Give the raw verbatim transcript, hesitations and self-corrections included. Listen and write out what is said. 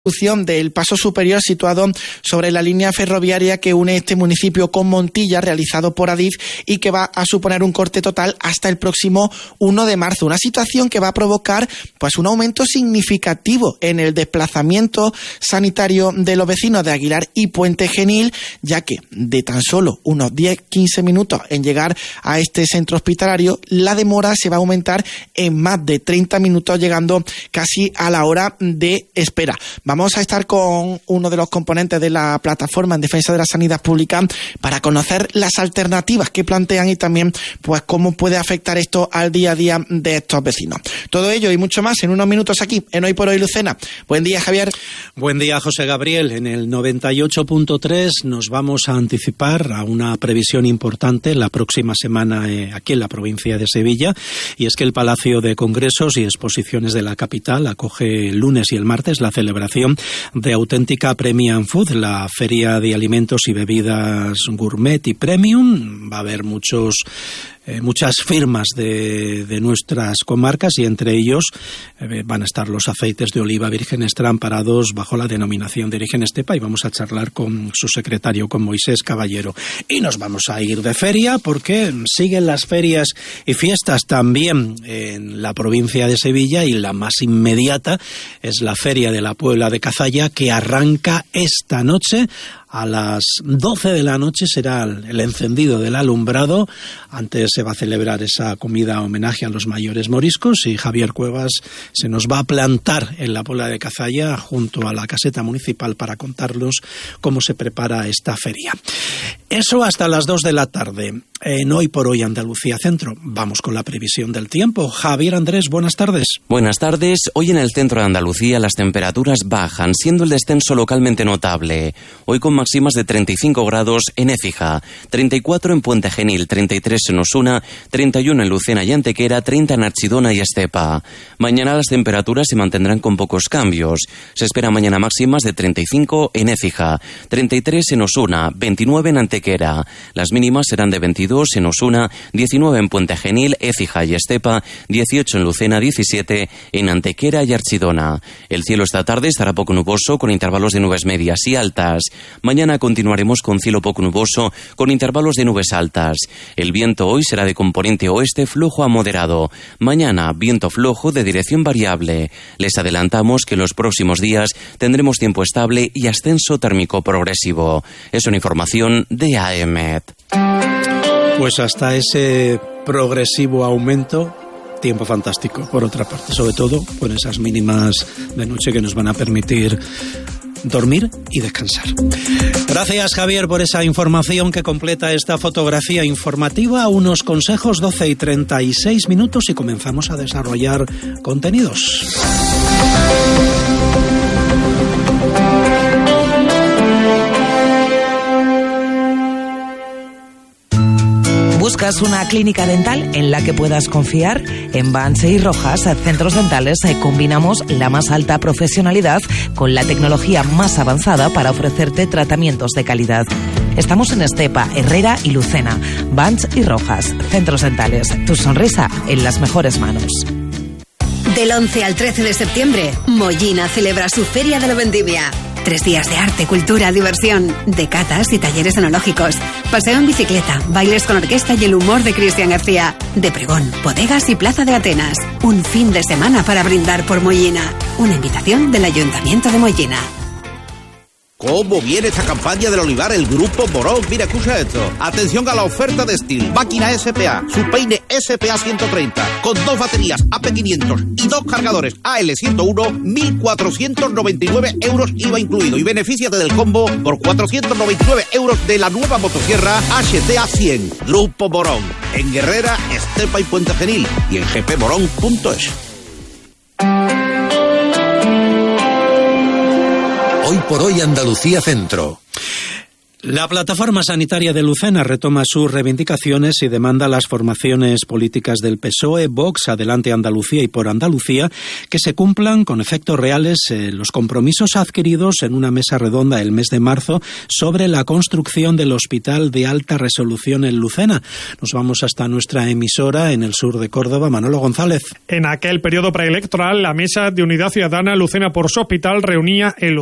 del paso superior situado sobre la línea ferroviaria que une este municipio con Montilla, realizado por Adif, y que va a suponer un corte total hasta el próximo uno de marzo. Una situación que va a provocar pues un aumento significativo en el desplazamiento sanitario de los vecinos de Aguilar y Puente Genil, ya que de tan solo unos diez a quince minutos en llegar a este centro hospitalario, la demora se va a aumentar en más de treinta minutos, llegando casi a la hora de espera. Vamos a estar con uno de los componentes de la plataforma en defensa de la sanidad pública para conocer las alternativas que plantean y también pues cómo puede afectar esto al día a día de estos vecinos. Todo ello y mucho más en unos minutos aquí en Hoy por Hoy Lucena. Buen día, Javier. Buen día, José Gabriel. En el noventa y ocho punto tres nos vamos a anticipar a una previsión importante la próxima semana eh, aquí en la provincia de Sevilla, y es que el Palacio de Congresos y Exposiciones de la capital acoge el lunes y el martes la celebración de Auténtica Premium Food, la feria de alimentos y bebidas gourmet y premium. Va a haber muchos Eh, muchas firmas de, de nuestras comarcas, y entre ellos eh, van a estar los aceites de oliva virgen extra amparados bajo la denominación de origen Estepa, y vamos a charlar con su secretario, con Moisés Caballero. Y nos vamos a ir de feria porque siguen las ferias y fiestas también en la provincia de Sevilla, y la más inmediata es la Feria de la Puebla de Cazalla, que arranca esta noche. A las doce de la noche será el encendido del alumbrado. Antes se va a celebrar esa comida homenaje a los mayores moriscos, y Javier Cuevas se nos va a plantar en la Puebla de Cazalla junto a la caseta municipal para contarnos cómo se prepara esta feria. Eso hasta las dos de la tarde. En Hoy por Hoy Andalucía Centro vamos con la previsión del tiempo. Javier Andrés, buenas tardes. Buenas tardes. Hoy en el centro de Andalucía las temperaturas bajan, siendo el descenso localmente notable. Hoy con máximas de treinta y cinco grados en Écija, treinta y cuatro en Puente Genil, treinta y tres en Osuna, treinta y uno en Lucena y Antequera, treinta en Archidona y Estepa. Mañana las temperaturas se mantendrán con pocos cambios. Se espera mañana máximas de treinta y cinco en Écija, treinta y tres en Osuna, veintinueve en Antequera. Las mínimas serán de veintidós en Osuna, diecinueve en Puente Genil, Écija y Estepa, dieciocho en Lucena, diecisiete en Antequera y Archidona. El cielo esta tarde estará poco nuboso con intervalos de nubes medias y altas. Mañana continuaremos con cielo poco nuboso con intervalos de nubes altas. El viento hoy será de componente oeste flojo a moderado. Mañana viento flojo de dirección variable. Les adelantamos que en los próximos días tendremos tiempo estable y ascenso térmico progresivo. Es una información de A E M E T. Pues hasta ese progresivo aumento, tiempo fantástico, por otra parte, sobre todo con esas mínimas de noche que nos van a permitir dormir y descansar. Gracias, Javier, por esa información que completa esta fotografía informativa. Unos consejos, doce y treinta y seis minutos, y comenzamos a desarrollar contenidos. ¿Buscas una clínica dental en la que puedas confiar? En Vance y Rojas Centros Dentales combinamos la más alta profesionalidad con la tecnología más avanzada para ofrecerte tratamientos de calidad. Estamos en Estepa, Herrera y Lucena. Vance y Rojas Centros Dentales. Tu sonrisa en las mejores manos. Del once al trece de septiembre, Mollina celebra su Feria de la Vendimia. Tres días de arte, cultura, diversión, de catas y talleres enológicos, paseo en bicicleta, bailes con orquesta y el humor de Cristian García, de pregón, bodegas y plaza de Atenas. Un fin de semana para brindar por Mollina. Una invitación del Ayuntamiento de Mollina. ¿Cómo viene esta campaña del olivar? El Grupo Morón. Mira, escucha esto. Atención a la oferta de Steel. Máquina S P A. Su peine S P A ciento treinta. Con dos baterías A P quinientos y dos cargadores A L ciento uno. mil cuatrocientos noventa y nueve euros I V A incluido. Y benefíciate del combo por cuatrocientos noventa y nueve euros de la nueva motosierra H T A cien. Grupo Morón. En Herrera, Estepa y Puente Genil. Y en g p morón punto es. Hoy por Hoy Andalucía Centro. La plataforma sanitaria de Lucena retoma sus reivindicaciones y demanda a las formaciones políticas del P S O E, Vox, Adelante Andalucía y Por Andalucía que se cumplan con efectos reales eh, los compromisos adquiridos en una mesa redonda el mes de marzo sobre la construcción del Hospital de Alta Resolución en Lucena. Nos vamos hasta nuestra emisora en el sur de Córdoba. Manolo González. En aquel periodo preelectoral, la Mesa de Unidad Ciudadana Lucena por su Hospital reunía el